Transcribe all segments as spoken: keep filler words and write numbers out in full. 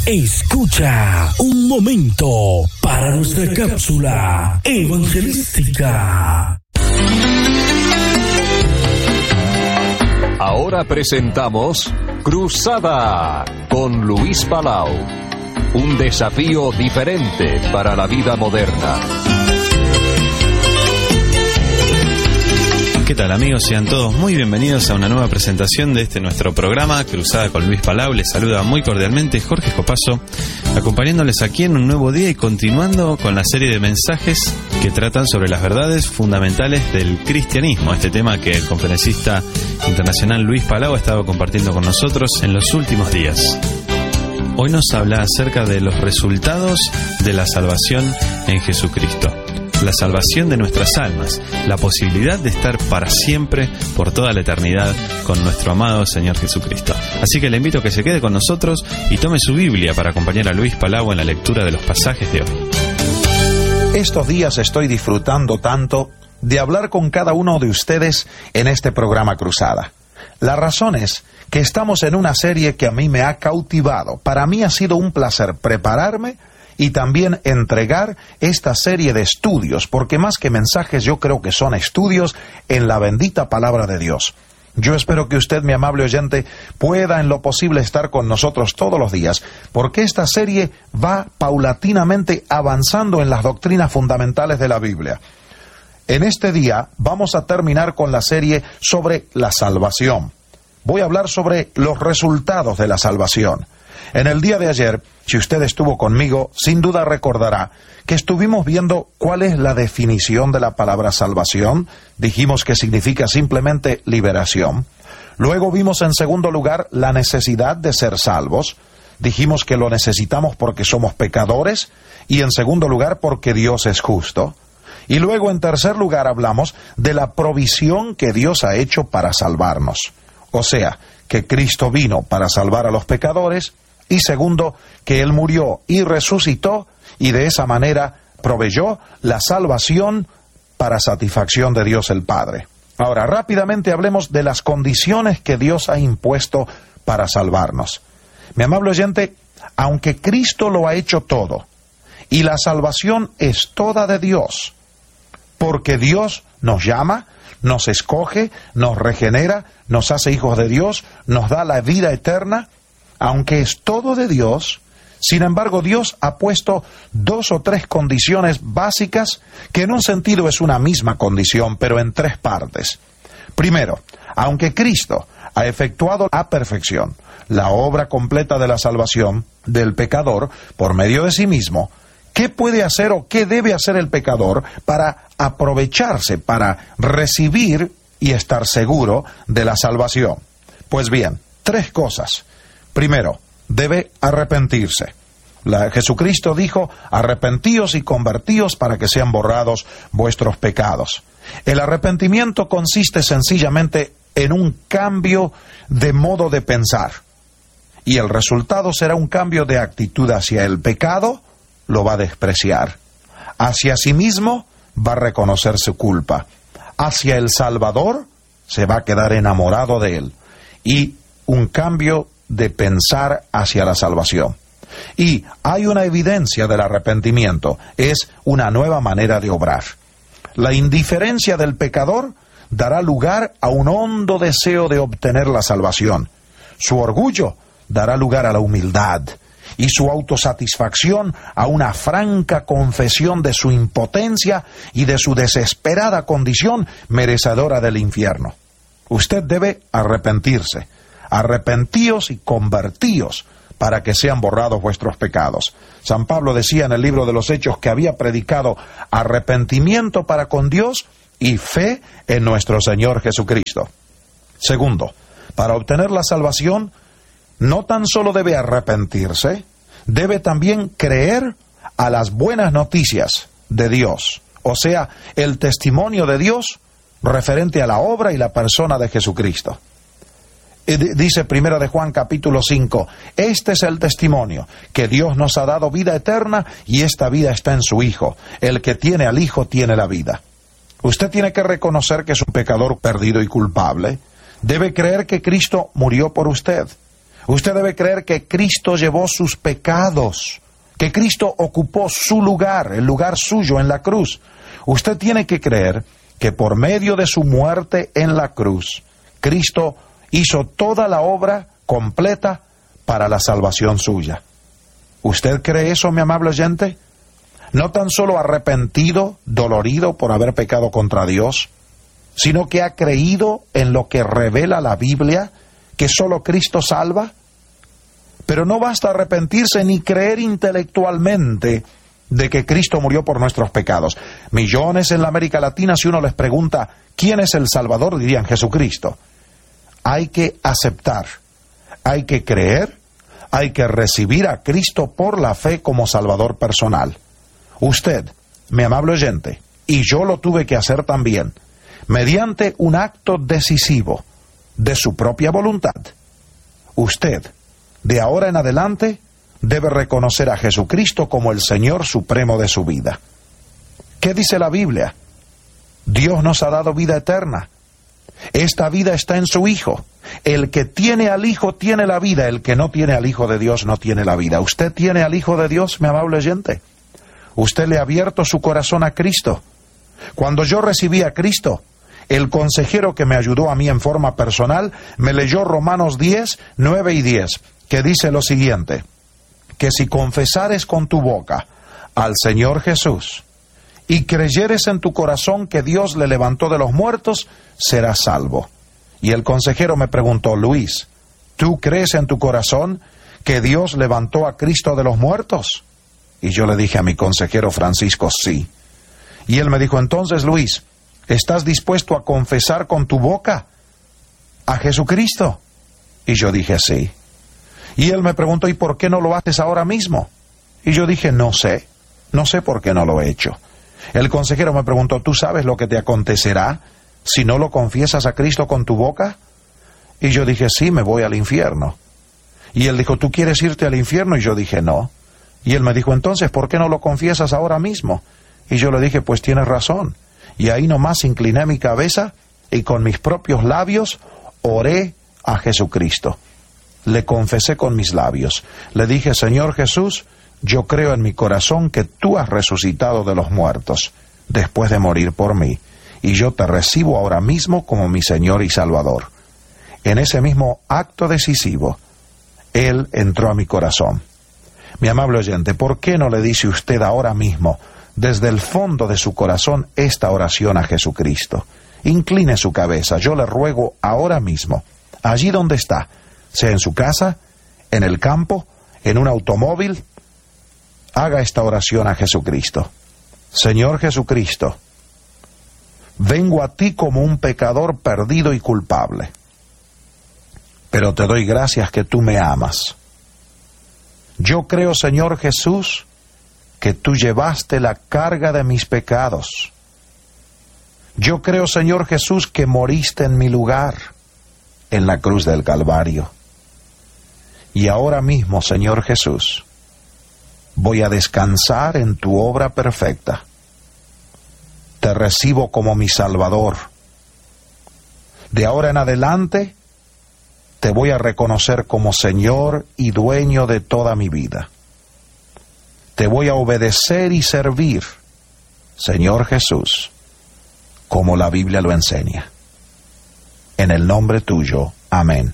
Escucha un momento para nuestra cápsula evangelística. Ahora presentamos Cruzada con Luis Palau. Un desafío diferente para la vida moderna. ¿Qué tal, amigos? Sean todos muy bienvenidos a una nueva presentación de este nuestro programa Cruzada con Luis Palau. Les saluda muy cordialmente Jorge Copazo, acompañándoles aquí en un nuevo día y continuando con la serie de mensajes que tratan sobre las verdades fundamentales del cristianismo, este tema que el conferencista internacional Luis Palau ha estado compartiendo con nosotros en los últimos días. Hoy nos habla acerca de los resultados de la salvación en Jesucristo. La salvación de nuestras almas, la posibilidad de estar para siempre, por toda la eternidad, con nuestro amado Señor Jesucristo. Así que le invito a que se quede con nosotros y tome su Biblia para acompañar a Luis Palau en la lectura de los pasajes de hoy. Estos días estoy disfrutando tanto de hablar con cada uno de ustedes en este programa Cruzada. La razón es que estamos en una serie que a mí me ha cautivado. Para mí ha sido un placer prepararme y también entregar esta serie de estudios, porque más que mensajes yo creo que son estudios en la bendita palabra de Dios. Yo espero que usted, mi amable oyente, pueda en lo posible estar con nosotros todos los días, porque esta serie va paulatinamente avanzando en las doctrinas fundamentales de la Biblia. En este día vamos a terminar con la serie sobre la salvación. Voy a hablar sobre los resultados de la salvación. En el día de ayer, si usted estuvo conmigo, sin duda recordará que estuvimos viendo cuál es la definición de la palabra salvación. Dijimos que significa simplemente liberación. Luego vimos en segundo lugar la necesidad de ser salvos. Dijimos que lo necesitamos porque somos pecadores y en segundo lugar porque Dios es justo. Y luego en tercer lugar hablamos de la provisión que Dios ha hecho para salvarnos. O sea, que Cristo vino para salvar a los pecadores. Y segundo, que Él murió y resucitó y de esa manera proveyó la salvación para satisfacción de Dios el Padre. Ahora, rápidamente hablemos de las condiciones que Dios ha impuesto para salvarnos. Mi amable oyente, aunque Cristo lo ha hecho todo y la salvación es toda de Dios, porque Dios nos llama, nos escoge, nos regenera, nos hace hijos de Dios, nos da la vida eterna. Aunque es todo de Dios, sin embargo Dios ha puesto dos o tres condiciones básicas que en un sentido es una misma condición, pero en tres partes. Primero, aunque Cristo ha efectuado a perfección la obra completa de la salvación del pecador por medio de sí mismo, ¿qué puede hacer o qué debe hacer el pecador para aprovecharse, para recibir y estar seguro de la salvación? Pues bien, tres cosas. Primero, debe arrepentirse. La, Jesucristo dijo, arrepentíos y convertíos para que sean borrados vuestros pecados. El arrepentimiento consiste sencillamente en un cambio de modo de pensar. Y el resultado será un cambio de actitud hacia el pecado, lo va a despreciar. Hacia sí mismo va a reconocer su culpa. Hacia el Salvador se va a quedar enamorado de él. Y un cambio de pensar hacia la salvación. Y hay una evidencia del arrepentimiento, es una nueva manera de obrar. La indiferencia del pecador dará lugar a un hondo deseo de obtener la salvación. Su orgullo dará lugar a la humildad y su autosatisfacción a una franca confesión de su impotencia y de su desesperada condición merecedora del infierno. Usted debe arrepentirse. Arrepentíos y convertíos para que sean borrados vuestros pecados. San Pablo decía en el libro de los Hechos que había predicado arrepentimiento para con Dios y fe en nuestro Señor Jesucristo. Segundo, para obtener la salvación, no tan solo debe arrepentirse, debe también creer a las buenas noticias de Dios, o sea, el testimonio de Dios referente a la obra y la persona de Jesucristo. Dice Primera de Juan capítulo cinco, este es el testimonio, que Dios nos ha dado vida eterna y esta vida está en su Hijo. El que tiene al Hijo tiene la vida. Usted tiene que reconocer que es un pecador perdido y culpable. Debe creer que Cristo murió por usted. Usted debe creer que Cristo llevó sus pecados, que Cristo ocupó su lugar, el lugar suyo en la cruz. Usted tiene que creer que por medio de su muerte en la cruz, Cristo hizo toda la obra completa para la salvación suya. ¿Usted cree eso, mi amable oyente? No tan solo arrepentido, dolorido por haber pecado contra Dios, sino que ha creído en lo que revela la Biblia, que solo Cristo salva. Pero no basta arrepentirse ni creer intelectualmente de que Cristo murió por nuestros pecados. Millones en la América Latina, si uno les pregunta ¿quién es el Salvador?, dirían Jesucristo. Hay que aceptar, hay que creer, hay que recibir a Cristo por la fe como Salvador personal. Usted, mi amable oyente, y yo lo tuve que hacer también, mediante un acto decisivo de su propia voluntad. Usted, de ahora en adelante, debe reconocer a Jesucristo como el Señor supremo de su vida. ¿Qué dice la Biblia? Dios nos ha dado vida eterna. Esta vida está en su Hijo. El que tiene al Hijo tiene la vida. El que no tiene al Hijo de Dios no tiene la vida. ¿Usted tiene al Hijo de Dios, mi amable oyente? ¿Usted le ha abierto su corazón a Cristo? Cuando yo recibí a Cristo, el consejero que me ayudó a mí en forma personal me leyó Romanos diez, nueve y diez, que dice lo siguiente: que si confesares con tu boca al Señor Jesús y creyeres en tu corazón que Dios le levantó de los muertos, serás salvo. Y el consejero me preguntó: Luis, ¿tú crees en tu corazón que Dios levantó a Cristo de los muertos? Y yo le dije a mi consejero Francisco, sí. Y él me dijo: entonces, Luis, ¿estás dispuesto a confesar con tu boca a Jesucristo? Y yo dije, sí. Y él me preguntó: ¿y por qué no lo haces ahora mismo? Y yo dije, no sé, no sé por qué no lo he hecho. El consejero me preguntó: ¿tú sabes lo que te acontecerá si no lo confiesas a Cristo con tu boca? Y yo dije, sí, me voy al infierno. Y él dijo: ¿tú quieres irte al infierno? Y yo dije, no. Y él me dijo: entonces, ¿por qué no lo confiesas ahora mismo? Y yo le dije, pues tienes razón. Y ahí nomás incliné mi cabeza y con mis propios labios oré a Jesucristo. Le confesé con mis labios. Le dije: Señor Jesús, yo creo en mi corazón que tú has resucitado de los muertos después de morir por mí, y yo te recibo ahora mismo como mi Señor y Salvador. En ese mismo acto decisivo, Él entró a mi corazón. Mi amable oyente, ¿por qué no le dice usted ahora mismo, desde el fondo de su corazón, esta oración a Jesucristo? Incline su cabeza, yo le ruego ahora mismo, allí donde está, sea en su casa, en el campo, en un automóvil, haga esta oración a Jesucristo. Señor Jesucristo, vengo a ti como un pecador perdido y culpable, pero te doy gracias que tú me amas. Yo creo, Señor Jesús, que tú llevaste la carga de mis pecados. Yo creo, Señor Jesús, que moriste en mi lugar, en la cruz del Calvario. Y ahora mismo, Señor Jesús, voy a descansar en tu obra perfecta. Te recibo como mi Salvador. De ahora en adelante, te voy a reconocer como Señor y dueño de toda mi vida. Te voy a obedecer y servir, Señor Jesús, como la Biblia lo enseña. En el nombre tuyo, amén.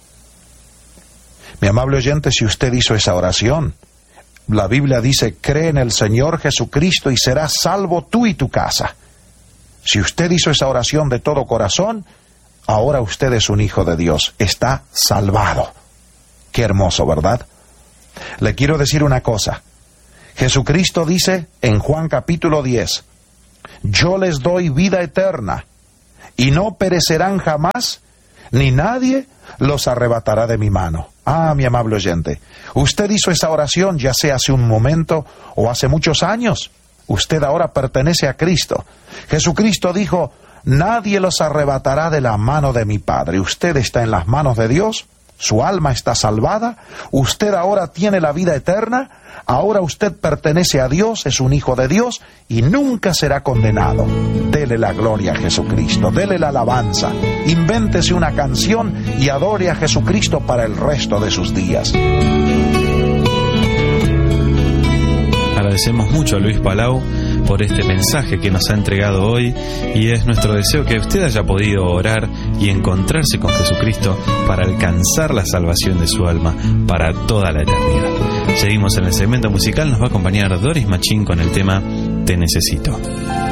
Mi amable oyente, si usted hizo esa oración, la Biblia dice: cree en el Señor Jesucristo y serás salvo tú y tu casa. Si usted hizo esa oración de todo corazón, ahora usted es un hijo de Dios, está salvado. Qué hermoso, ¿verdad? Le quiero decir una cosa. Jesucristo dice en Juan capítulo diez, yo les doy vida eterna, y no perecerán jamás, ni nadie los arrebatará de mi mano. Ah, mi amable oyente, usted hizo esa oración ya sea hace un momento o hace muchos años. Usted ahora pertenece a Cristo. Jesucristo dijo: nadie los arrebatará de la mano de mi Padre. Usted está en las manos de Dios Su alma está salvada, usted ahora tiene la vida eterna, ahora usted pertenece a Dios, es un hijo de Dios y nunca será condenado. Dele la gloria a Jesucristo, dele la alabanza, invéntese una canción y adore a Jesucristo para el resto de sus días. Agradecemos mucho a Luis Palau por este mensaje que nos ha entregado hoy, y es nuestro deseo que usted haya podido orar y encontrarse con Jesucristo para alcanzar la salvación de su alma para toda la eternidad. Seguimos en el segmento musical, nos va a acompañar Doris Machín con el tema Te Necesito.